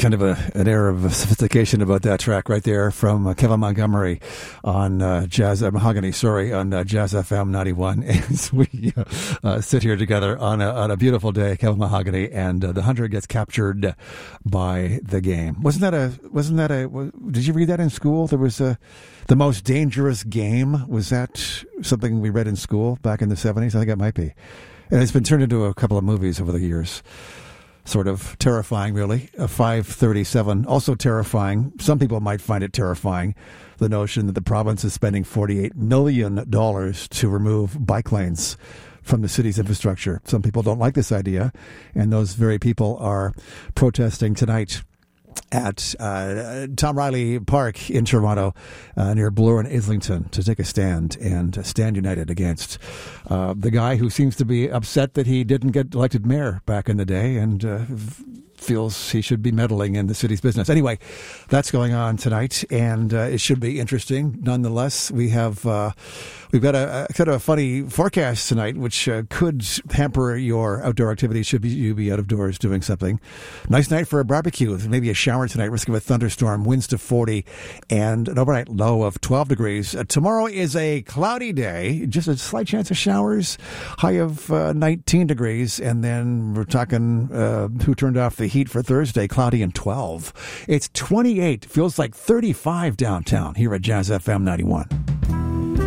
kind of an air of sophistication about that track right there from Kevin Montgomery on Mahogany, on Jazz FM 91. As we sit here together on a beautiful day, Kevin Mahogany, and the hunter gets captured by the game. Wasn't that a? Did you read that in school? There was the most dangerous game. Was that something we read in school back in the 70s? I think it might be. And it's been turned into a couple of movies over the years. Sort of terrifying, really. 537, also terrifying. Some people might find it terrifying, the notion that the province is spending $48 million to remove bike lanes from the city's infrastructure. Some people don't like this idea, and those very people are protesting tonight at Tom Riley Park in Toronto, near Bloor and Islington, to take a stand and stand united against the guy who seems to be upset that he didn't get elected mayor back in the day and feels he should be meddling in the city's business. Anyway, that's going on tonight, and it should be interesting. Nonetheless, we've got a kind of a funny forecast tonight, which could hamper your outdoor activities should you be out of doors doing something. Nice night for a barbecue. Maybe a shower tonight, risk of a thunderstorm, winds to 40, and an overnight low of 12 degrees. Tomorrow is a cloudy day, just a slight chance of showers, high of 19 degrees, and then we're talking who turned off the heat for Thursday, cloudy and 12. It's 28, feels like 35 downtown here at Jazz FM 91.